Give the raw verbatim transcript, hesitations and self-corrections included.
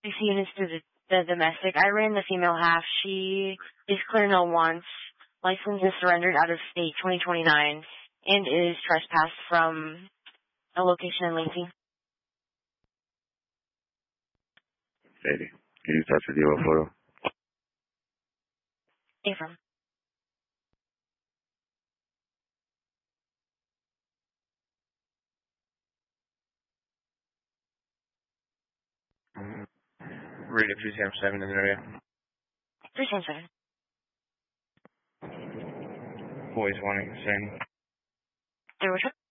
This unit is to the, the domestic. I ran the female half. She is clear no wants. License is surrendered out of state twenty twenty-nine and is trespassed from a location in Lacey. Lady, can you touch the deal photo? Affirm. Read it three seven seven in the area. three seven seven. Boys wanting the same. There was